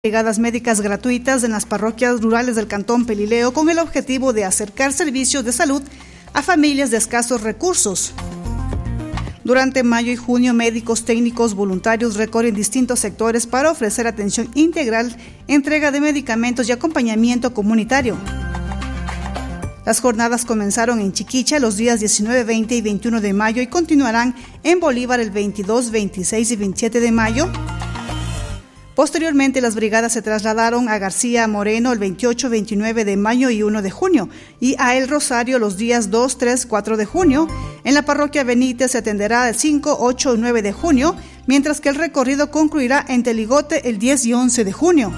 brigadas médicas gratuitas en las parroquias rurales del Cantón Pelileo con el objetivo de acercar servicios de salud a familias de escasos recursos. Durante mayo y junio, médicos, técnicos, voluntarios recorren distintos sectores para ofrecer atención integral, entrega de medicamentos y acompañamiento comunitario. Las jornadas comenzaron en Chiquicha los días 19, 20 y 21 de mayo y continuarán en Bolívar el 22, 26 y 27 de mayo. Posteriormente, las brigadas se trasladaron a García Moreno el 28, 29 de mayo y 1 de junio y a El Rosario los días 2, 3, 4 de junio. En la parroquia Benítez se atenderá el 5, 8 y 9 de junio, mientras que el recorrido concluirá en Teligote el 10 y 11 de junio.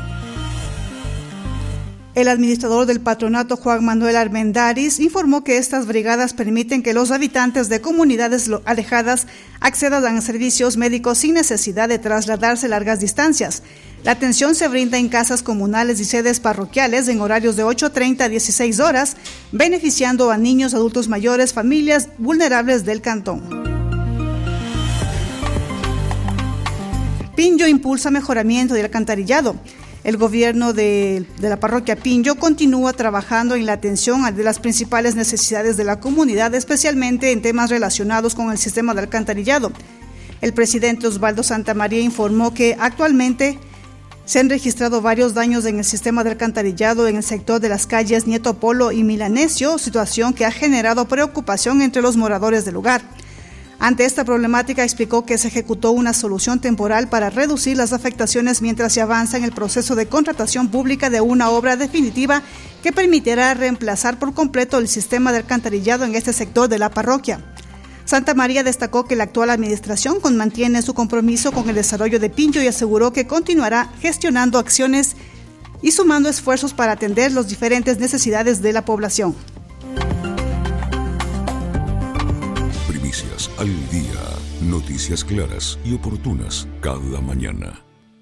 El administrador del patronato, Juan Manuel Armendáriz, informó que estas brigadas permiten que los habitantes de comunidades alejadas accedan a servicios médicos sin necesidad de trasladarse largas distancias. La atención se brinda en casas comunales y sedes parroquiales en horarios de 8:30 a 16 horas, beneficiando a niños, adultos mayores, familias vulnerables del cantón. Pinjo impulsa mejoramiento del alcantarillado. El gobierno de la parroquia Pinjo continúa trabajando en la atención de las principales necesidades de la comunidad, especialmente en temas relacionados con el sistema de alcantarillado. El presidente Osvaldo Santamaría informó que actualmente se han registrado varios daños en el sistema de alcantarillado en el sector de las calles Nieto Polo y Milanesio, situación que ha generado preocupación entre los moradores del lugar. Ante esta problemática, explicó que se ejecutó una solución temporal para reducir las afectaciones mientras se avanza en el proceso de contratación pública de una obra definitiva que permitirá reemplazar por completo el sistema de alcantarillado en este sector de la parroquia. Santamaría destacó que la actual administración mantiene su compromiso con el desarrollo de Pinjo y aseguró que continuará gestionando acciones y sumando esfuerzos para atender las diferentes necesidades de la población. Al día, noticias claras y oportunas cada mañana.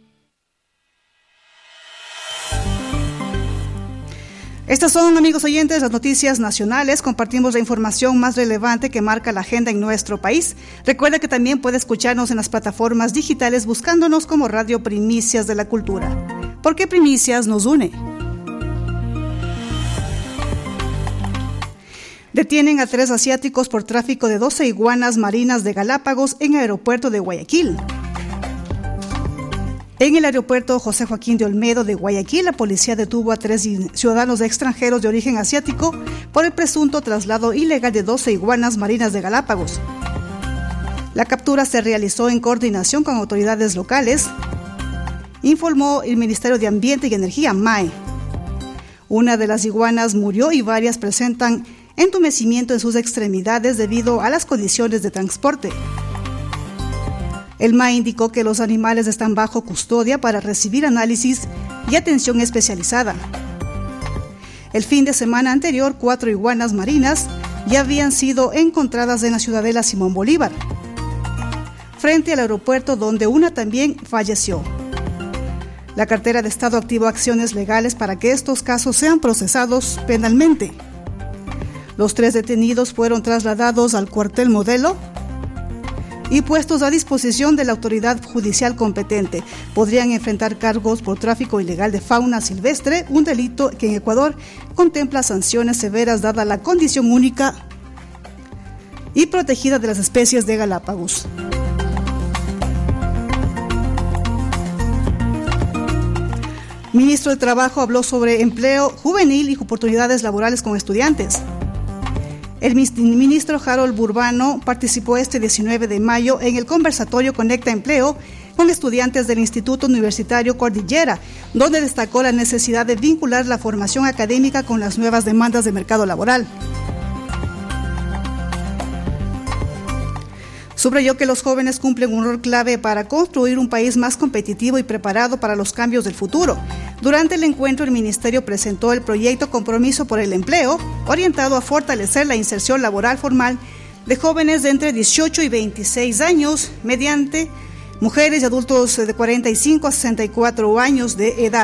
Estas son, amigos oyentes, las noticias nacionales. Compartimos la información más relevante que marca la agenda en nuestro país. Recuerda que también puede escucharnos en las plataformas digitales buscándonos como Radio Primicias de la Cultura. Porque Primicias nos une. Detienen a 3 asiáticos por tráfico de 12 iguanas marinas de Galápagos en el aeropuerto de Guayaquil. En el aeropuerto José Joaquín de Olmedo de Guayaquil, la policía detuvo a 3 ciudadanos extranjeros de origen asiático por el presunto traslado ilegal de 12 iguanas marinas de Galápagos. La captura se realizó en coordinación con autoridades locales, informó el Ministerio de Ambiente y Energía, MAE. Una de las iguanas murió y varias presentan entumecimiento en sus extremidades debido a las condiciones de transporte. El MAE indicó que los animales están bajo custodia para recibir análisis y atención especializada. El fin de semana anterior, 4 iguanas marinas ya habían sido encontradas en la ciudadela Simón Bolívar, frente al aeropuerto, donde una también falleció. La cartera de Estado activó acciones legales para que estos casos sean procesados penalmente. Los 3 detenidos fueron trasladados al cuartel Modelo y puestos a disposición de la autoridad judicial competente. Podrían enfrentar cargos por tráfico ilegal de fauna silvestre, un delito que en Ecuador contempla sanciones severas dada la condición única y protegida de las especies de Galápagos. Ministro de Trabajo habló sobre empleo juvenil y oportunidades laborales con estudiantes. El ministro Harold Burbano participó este 19 de mayo en el conversatorio Conecta Empleo con estudiantes del Instituto Universitario Cordillera, donde destacó la necesidad de vincular la formación académica con las nuevas demandas del mercado laboral. Subrayó que los jóvenes cumplen un rol clave para construir un país más competitivo y preparado para los cambios del futuro. Durante el encuentro, el Ministerio presentó el proyecto Compromiso por el Empleo, orientado a fortalecer la inserción laboral formal de jóvenes de entre 18 y 26 años, mediante mujeres y adultos de 45 a 64 años de edad.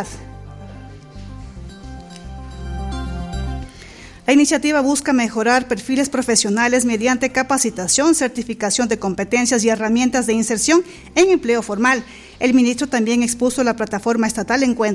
La iniciativa busca mejorar perfiles profesionales mediante capacitación, certificación de competencias y herramientas de inserción en empleo formal. El ministro también expuso la plataforma estatal Encuentro